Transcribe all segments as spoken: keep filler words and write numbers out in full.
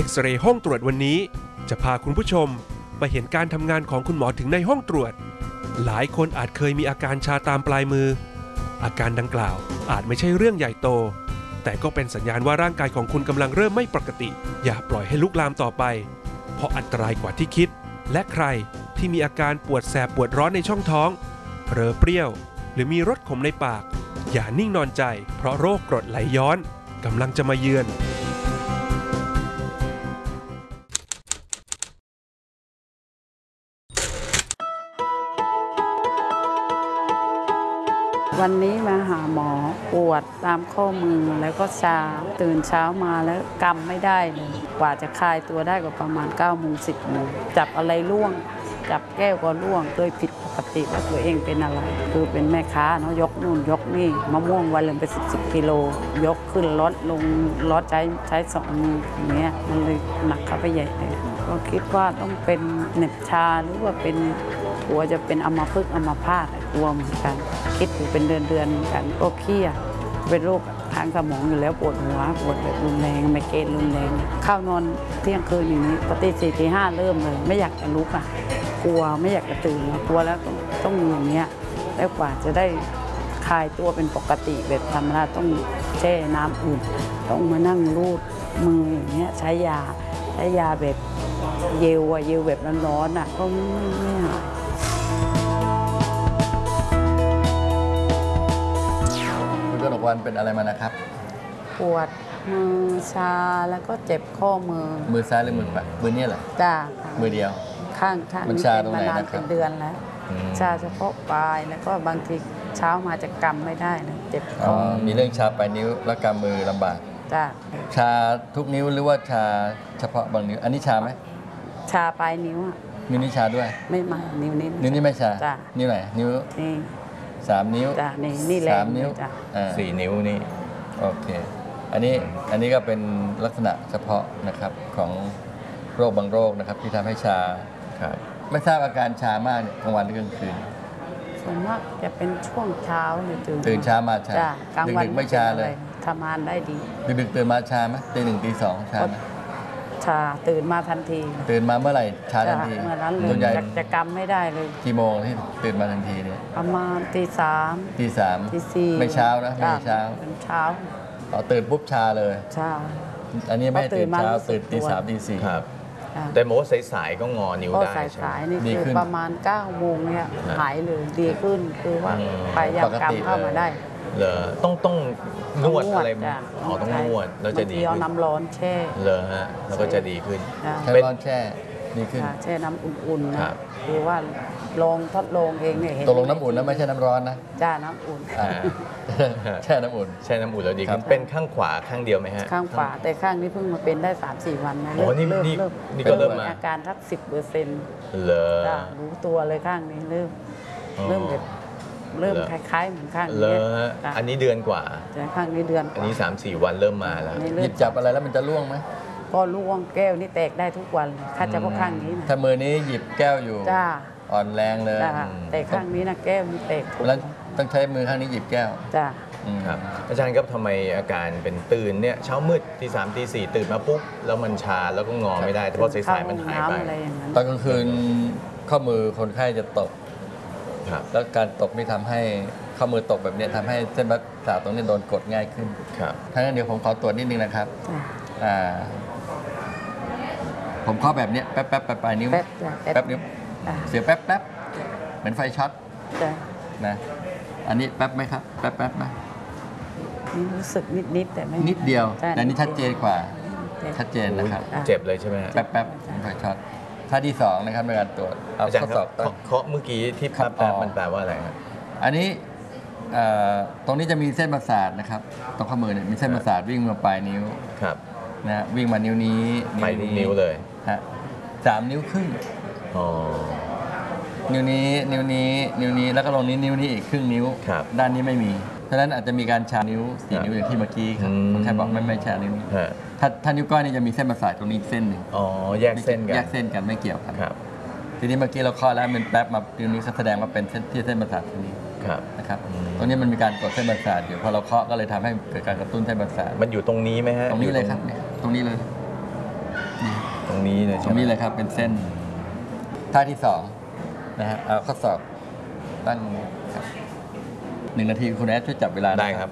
ซเรย์ห้องตรวจวันนี้จะพาคุณผู้ชมไปเห็นการทำงานของคุณหมอถึงในห้องตรวจหลายคนอาจเคยมีอาการชาตามปลายมืออาการดังกล่าวอาจไม่ใช่เรื่องใหญ่โตแต่ก็เป็นสัญญาณว่าร่างกายของคุณกำลังเริ่มไม่ปกติอย่าปล่อยให้ลุกลามต่อไปเพราะอันตรายกว่าที่คิดและใครที่มีอาการปวดแสบปวดร้อนในช่องท้องเผลอเปรี้ยวหรือมีรสขมในปากอย่านิ่งนอนใจเพราะโรคกรดไหลย้อนกำลังจะมาเยือนวันนี้มาหาหมอปวดตามข้อมือแล้วก็ชาตื่นเช้ามาแล้วกำไม่ได้เลยกว่าจะคลายตัวได้ก็ประมาณเก้าโมงสิบโมงจับอะไรล่วงจับแก้วก็ล่วงโดยผิดปกติว่าตัวเองเป็นอะไรคือเป็นแม่ค้าเนาะยกนู่นยกนี่มะม่วงวันละเป็นสิบสิบกิโลยกขึ้นรถลงรถใช้ใช้สองมืออย่างเงี้ยมันเลยหนักเข้าไปใหญ่เลยก็คิดว่าต้องเป็นเหน็บชาหรือว่าเป็นกลัวจะเป็นอัมพฤกษ์อัมพาตกลัวเหมือนกันคิดอยู่เป็นเดือนเดือนเหมือนกันก็เครียดเป็นโรคทางสมองอยู่แล้วปวดหัวปวดแบบรุนแรงไมเกรนรุนแรงเข้านอนเที่ยงคืนอย่างนี้ปกติสี่ตีห้าเริ่มเลยไม่อยากจะลุกอ่ะกลัวไม่อยากจะตื่นกลัวแล้วต้องต้องมีอย่างเงี้ยแล้วกว่าจะได้คลายตัวเป็นปกติแบบธรรมดาต้องแช่น้ำอุ่นต้องมานั่งรูดมืออย่างเงี้ยใช้ยาใช้ยาแบบเยลอะเยลแบบร้อนๆอ่ะก็ไม่ไม่หายคุณกนกวรรณเป็นอะไรมานะครับปวดมือชาแล้วก็เจ็บข้อมือมือซ้ายหรือมือขวามือนี่เหรอจ้ามือเดียวข้างข้างมันชาตรงไหนนะครับเป็นเดือนแล้วชาเฉพาะปลายแล้วก็บางทีเช้ามาจะกำไม่ได้นะเจ็บข้อมีเรื่องชาปลายนิ้วและกำมือลำบากจ้าชาทุกนิ้วหรือว่าชาเฉพาะบางนิ้วอันนี้ชาไหมชาปลายนิ้วนิ้วนี้ชาด้วยไม่มานิ้วนี้นิ้วนี้ไม่ชานิ้วไหนนิ้วนี่สามนิ้วจ้านี่นี่แหละสามนิ้วสี่นิ้วนี่โอเคอันนี้อันนี้ก็เป็นลักษณะเฉพาะนะครับของโรคบางโรคนะครับที่ทำให้ชาครับไม่ทราบอาการชามากเนี่ยกลางวันหรือกลางคืนส่วนมากจะเป็นช่วงเช้าหรือตื่นตื่นเช้ามาชาจ้ากลางวันไม่ชาเลยทำงานได้ดีดึกๆตื่นมาชาไหมตีหนึ่งตีสองชาไหมชาตื่นมาทันทีตื่นมาเมื่อไหร่ชาทันทีเมื่อนั้นเลยจะกำไม่ได้เลยกี่โมงที่ตื่นมาทันทีเนี่ยประมาณตีสามตีสามตีสี่ไม่เช้านะไม่เช้าเป็นเช้าอ๋อตื่นปุ๊บชาเลยชาอันนี้ไม่ตื่นเช้าตื่นตีสามตีสี่ครับแต่โมสายๆก็งอนิ้วได้ใช่ไหมสายๆนี่คือประมาณเก้าโมงเนี่ยหายเลยดีขึ้นคือว่าไปยากำเข้ามาได้เหรอต้องต้องนวดอะไรอ๋อต้องนวดแล้วจะดีขึ้นเอาน้ำร้อนแช่เหรอฮะแล้วก็จะดีขึ้นใช้ร้อนแช่ดีขึ้นแช่น้ำอุ่นๆนะคือว่าลองทดลองเองเนี่ยเห็นตกลงน้ำอุ่นนะไม่ใช่น้ำร้อนนะจ้าน้ำอุ่นแช่น้ำอุ่นแช่น้ำอุ่นแล้วดีขึ้นเป็นข้างขวาข้างเดียวไหมฮะข้างขวาแต่ข้างนี้เพิ่งมาเป็นได้สามสี่วันนะเริ่มเริ่มนี่ก็เริ่มมาอาการทักสิบเปอร์เซ็นต์เหรอรู้ตัวเลยข้างนี้เริ่มเริ่มแบบเริ่มคล้ายๆเหมือนข้างนี้เลยอันนี้เดือนกว่าแต่ข้างนี้เดือนอันนี้ สามสี่ วันเริ่มมาแล้วหยิบจับอะไรแล้วมันจะล่วงไหมก็ล่วงแก้วนี่แตกได้ทุกวันถ้าเฉพาะข้างนี้นะถ้ามือนี้หยิบแก้วอยู่จ้าอ่อนแรงเลยแต่ข้างนี้นะแก้วนี่แตกแล้วต้องใช้มือข้างนี้หยิบแก้วจ้าครับอาจารย์ครับทำไมอาการเป็นตื่นเนี่ยเช้ามืดตีสามตีสี่ตื่นมาปุ๊บแล้วมันชาแล้วก็งอไม่ได้แต่พอสายๆมันหายไปตอนกลางคืนข้อมือคนไข้จะตกแล้วการตกนี่ทำให้ข้อมือตกแบบนี้ทำให้เส้นประสาทตรงนี้โดนกดง่ายขึ้นครับถ้างั้นเดี๋ยวผมขอตรวจนิดนึงนะครับอ่าผมข้อแบบนี้แป๊บแป๊บปลายนิ้วแป๊บนิ้วเสียแป๊บแป๊บเหมือนไฟช็อตนะอันนี้แป๊บไหมครับแป๊บแป๊บไหมนี่รู้สึกนิดนิดแต่ไม่นิดเดียวแต่นี่ชัดเจนกว่าชัดเจนนะครับเจ็บเลยใช่ไหมแป๊บแป๊บไฟช็อตท่าที่สองนะครับในการตรวจเอาข้อสอบเคาะเมื่อกี้ที่แป๊บแป๊บมันแปลว่าอะไรครับอันนี้ตรงนี้จะมีเส้นประสาทนะครับตรงข้อมือเนี่ยมีเส้นประสาทวิ่งมาปลายนิ้วครับนะวิ่งมานิ้วนี้ปลายนิ้วเลยฮะสามนิ้วครึ่งอ๋อนิ้วนี้นิ้วนี้นิ้วนี้แล้วก็ลงนี้นิ้วนี้อีกครึ่งนิ้วด้านนี้ไม่มีเพราะฉะนั้นอาจจะมีการชานิ้วสี่นิ้วอย่างที่เมื่อกี้ครับคนไข้บอกไม่ไม่ชานิ้วนี้ถ้าถ้านิ้วก้อยนี่จะมีเส้นประสาทตรงนี้เส้นหนึ่งอ๋อแยกเส้นกันแยกเส้นกันไม่เกี่ยวกันทีนี้เมื่อกี้เราข้อแล้วเป็นแป๊บมานิ้วนี้แสดงว่าเป็นเส้นที่เส้นประสาทตรงนี้นะครับตรงนี้มันมีการกดเส้นประสาทอยู่พอเราเคาะก็เลยทำให้เกิดการกระตุ้นเส้นประสาทมันอยู่ตรงนี้ไหมฮะตรงนี้เลยครับตรงนี้เลยตรงนี้เลยตใช่รงไหมนี้เลยครับเป็นเส้นท่าที่สองนะฮะเอาข้อศอกตั้งครับหนึ่งนาทีคุณแอดช่วยจับเวลานะได้ครับ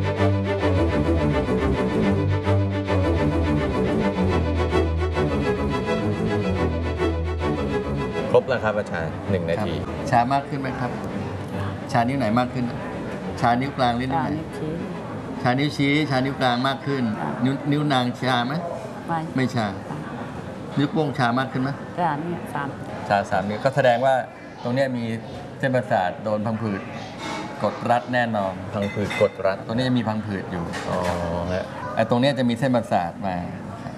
ครบแล้วครับอาจารย์หนึ่งนาครับทีชามากขึ้นไหมครับ ชานิ้วไหนมากขึ้น ชานิ้วกลางหรือนิ้วตาไหนนิ้วชี้ชานิ้วชี้ ชานิ้วกลางมากขึ้น นิ้วนิ้วนางชาไหมไม่ไม่ชา นิ้วโป้งชามากขึ้นไหมตานี่สามชาสามนิ้วก็แสดงว่าตรงเนี้ยมีเส้นประสาทโดนพังผืดกดรัดแน่นอนพังผืดกดรัดตรงนี้จะมีพังผืดอยู่อ๋อฮะไอ้ตรงเนี้ยจะมีเส้นประสาทมานะครับ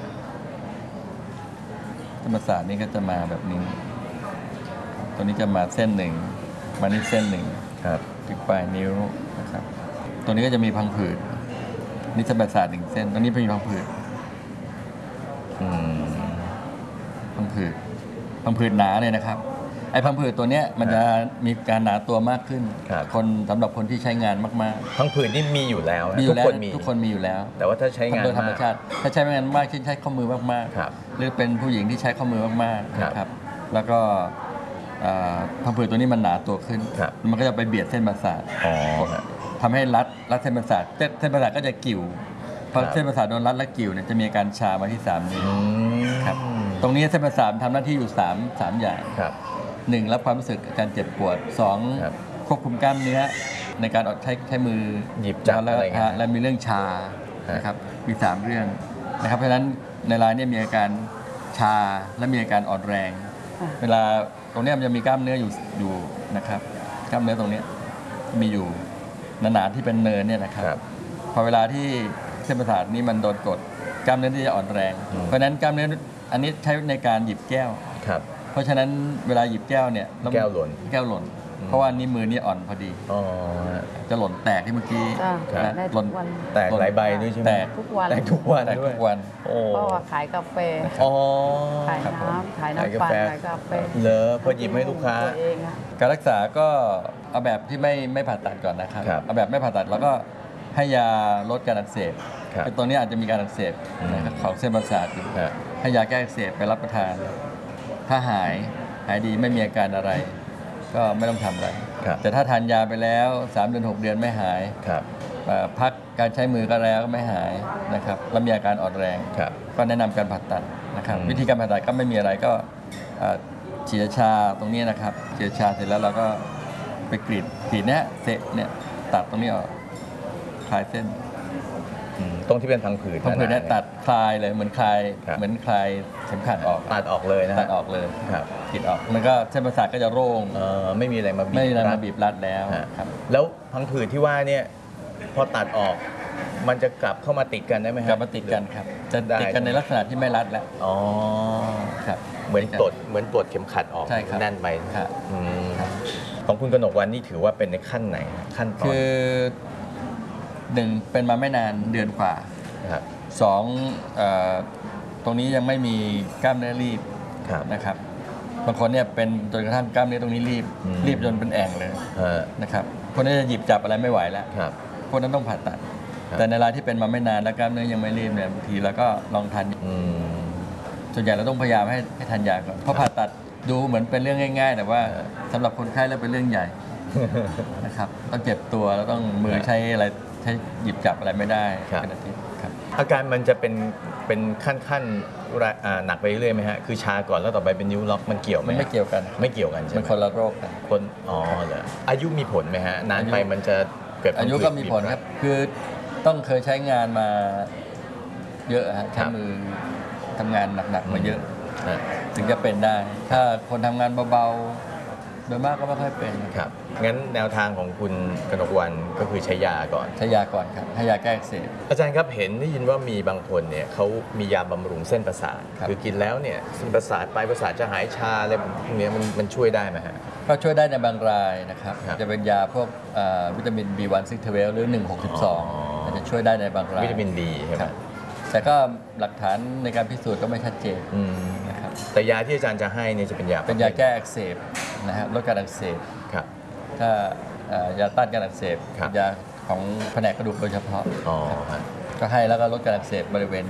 เส้นประสาทนี้ก็จะมาแบบนี้ ตัวนี้จะมาเส้นหนึ่งมานี่เส้นหนึ่งครับที่ปลายนิ้วนะครับ ตัวนี้ก็จะมีพังผืดนี่เส้นประสาทหนึ่งเส้น ตัวนี้เป็นพังผืดอืมพังผืดพังผืดหนาเลยนะครับ ไอ้พังผืดตัวเนี้ยมันจะมีการหนาตัวมากขึ้นครับคนสำหรับคนที่ใช้งานมากพังผืดนี่มีอยู่แล้วๆนะมีอทุยู่กแล้วคนมีทุกคนมีอยู่แล้วแต่ว่าถ้าใช้งานโดยธรรมมากชาติ ถ้าใช้งานมากเช่นใช้ข้อมือมากครับๆหรือเป็นผู้หญิงที่ใช้ข้อมือมากๆครับนะครับ แล้วก็เอ่อพังผืดตัวนี้มันหนาตัวขึ้นครับมันก็จะไปเบียดเส้นประสาทอ๋อฮะทำให้รัดรัดเส้นประสาทเส้นเส้นประสาทก็จะกิ่วพอครับเส้นประสาทโดนรัดและกิ่วเนี่ยจะมีอาการชามาที่สามนิ้วอืมครับตรงนี้เส้นประสาททำหน้าที่อยู่สาม สามอย่างครับหนึ่งรับความรู้สึกการเจ็บปวดสองครับควบคุมกล้ามเนื้อในการออกใช้ใช้มือหยิบจับแล้วอะไรเงี้ยและมีเรื่องชาฮะนะครับมีสามเรื่องนะครับเพราะฉะนั้นในรายเนี้มีอาการชาและมีอาการอ่อนแรงค่ะเวลาตรงเนี้ยมันจะมีกล้ามเนื้ออยู่อยู่นะครับกล้ามเนื้อตรงเนี้ยมีอยู่หนาๆที่เป็นเนินเนี่ยนะครับครับพอเวลาที่เส้นประสาทนี้มันโดนกดกล้ามเนื้อที่จะอ่อนแรงอืมเพราะฉะนั้นกล้ามเนื้ออันนี้ใช้ในการหยิบแก้วครับเพราะฉะนั้นเวลาหยิบแก้วเนี่ยต้องแก้วหล่นแก้วหล่นอืมเพราะว่านี่มือนี่อ่อนพอดีอ๋อฮะจะหล่นแตกที่เมื่อกี้จ้าครับนะได้หทุล่นกวันแตกหลายใบด้วยใช่ไหมแตกทุกวันแตกทุกวันแตกด้วทุยกวันโอ้เพราะว่าขายกาแฟอ๋อขายครับผมน้ำขายขายน้ำกาปั่นแฟขายกาแฟเลอพอหยิบให้ลูกค้าตัวเองอะการรักษาก็เอาแบบที่ไม่ไม่ผ่าตัดก่อนนะครับครับเอาแบบไม่ผ่าตัดแล้วก็ให้ยาลดการอักเสบครับคือตัวนี้อาจจะมีการอักเสบอืมนะครับของเส้นประสาทอยู่ฮะให้ยาแก้อักเสบไปรับประทาน ถ้าหายหายดีไม่มีอาการอะไร ก็ไม่ต้องทำอะไรครับแต่ถ้าทานยาไปแล้วสามเดือนหกเดือนไม่หายครับเอ่อพักการใช้มือก็แล้วก็ไม่หายนะครับแล้วมีอาการอ่อนแรงครับก็แนะนำการผ่าตัดนะครับอืมวิธีการผ่าตัดก็ไม่มีอะไรก็เอ่อฉีดชาตรงนี้นะครับฉีดชาเสร็จแล้วเราก็ไปกรีดกรีดเนี้ยเสะเนี่ยตัดตรงนี้ออกคลายเส้นอืมตรงที่เป็นพังผืดพังผืดเนี่ยหาๆตัดคลายเลยเหมือนคลายครับเหมือนคลายเข็มขัดออกตัดออกเลยนะฮะตัดออกเลยครับกรีดออกมันก็เส้นประสาทก็จะโล่งเอ่อไม่มีอะไรมาบีบไม่มีอะไรรัมาดบีบรัดแล้วฮะครับแล้วพังผืดที่ว่าเนี่ยพอตัดออก มันจะกลับเข้ามาติดกันได้ไหมฮะกลับมาติดกันครับจะติดกันในลักษณะที่ไม่รัดแล้วอ๋อครับเหมือนปลดเหมือนปลดเข็มขัดออกใช่ครับแน่นไปครับอืมของคุณกนกวันนี่ถือว่าเป็นในขั้นไหนขั้นตอนคือหนึ่งเป็นมาไม่นานเดือนกว่าครับสองเอ่อตรงนี้ยังไม่มีกล้ามเนื้อรีบครับนะครับบางคนเนี่ยเป็นจนกระทั่งกล้ามเนื้อตรงนี้รีบอืมรีบจนเป็นแอ่งเลยฮะนะครับพวกนั้นจะหยิบจับอะไรไม่ไหวแล้วครับพวกนั้นต้องผ่าตัดครับแต่ในรายที่เป็นมาไม่นานแล้วกล้ามเนื้อยังไม่รีบเนี่ยบางทีเราก็ลองทานอืมส่วนใหญ่เราต้องพยายามให้ให้ทานยาก่อนเพราะผ่าตัดดูเหมือนเป็นเรื่องง่าย ๆ แต่ว่าครับสำหรับคนไข้แล้วเป็นเรื่องใหญ่นะครับต้องเจ็บตัวแล้วต้องมือใช้อะไรใช้หยิบจับอะไรไม่ได้ครับเป็นอาทิตย์ครับอาการมันจะเป็นเป็นขั้นขั้นๆระอ่าหนักไปเรื่อยๆไหมฮะคือชาก่อนแล้วต่อไปเป็นนิ้วล็อกมันเกี่ยวไหมมันฮะไม่เกี่ยวกันไม่เกี่ยวกันใช่ไหมัมนคนละโรคกันคนอ๋อเหรออายุมีผลไหมฮะนานไปอายุมันจะเกิดอายุก็มีผลครับ คือต้องเคยใช้งานมาเยอะฮะครัใช้บมือทำงานหนักๆมาเยอะฮะถึงจะเป็นได้ ถ้าคนทำงานเบาๆ โดยมากก็ไม่ค่อยเป็นครับงั้นแนวทางของคุณกนกวันก็คือใช้ยาก่อนใช้ยาก่อนครับ ให้ยาแก้อักเสบอาจารย์ครับเห็นได้ยินว่ามีบางคนเนี่ยเขามียาบำรุงเส้นประสาทครับคือกินแล้วเนี่ยเส้นประสาทปลายประสาทจะหายชาอะไรพวกเนี้ยมันมันช่วยได้ไหมฮะก็ช่วยได้ในบางรายนะครับครับจะเป็นยาพวกเอ่อวิตามิน บี วัน ซิกซ์ ทเวล หรือ หนึ่งหกสองอ๋อออาจจะช่วยได้ในบางรายวิตามินดีใช่ไหคมรับแต่ก็หลักฐานในการพิสูจน์ก็ไม่ชัดเจนอืมนะครับแต่ยาที่อาจารย์จะให้เนี่ยจะเป็นยาเป็นยาแก้อักเสบนะครับลดการอักเสบครับถ้าเอ่อยาต้านการอักเสบครับยาของแผนกกระดูกโดยเฉพาะอ๋อฮะก็ให้แล้วก็ลดการอักเสบบริเวณนี้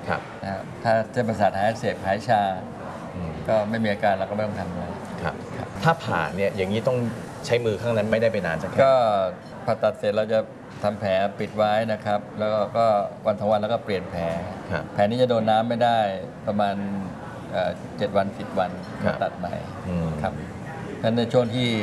ครับนะครับถ้าเส้นประสาทหายอักเสบหายชาอืมก็ไม่มีอาการเราก็ไม่ต้องทำอะไรครับถ้าผ่าเนี่ยอย่างนี้ต้องใช้มือข้างนั้นไม่ได้ไปนานสักแค่ก็ผ่าตัดเสร็จเราจะทำแผลปิดไว้นะครับ แล้วก็วันทั้งวันแล้วก็เปลี่ยนแผลครับแผลนี้จะโดนน้ำไม่ได้ประมาณเอ่อเจ็ดวันสิบวันครับตัดใหม่อืมครับ นั้นในช่วงที่